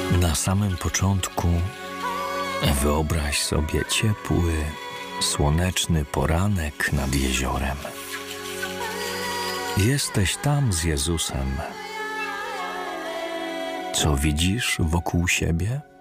Na samym początku wyobraź sobie ciepły, słoneczny poranek nad jeziorem. Jesteś tam z Jezusem. Co widzisz wokół siebie?